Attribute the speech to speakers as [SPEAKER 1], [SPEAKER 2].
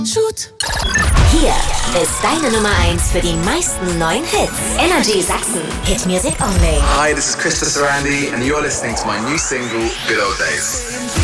[SPEAKER 1] Shoot!
[SPEAKER 2] Hier ist deine Nummer 1 für die meisten neuen Hits. Energy Sachsen. Hit Music Only.
[SPEAKER 3] Hi, this is Krista Sarandi, and you're listening to my new single, Good Old Days.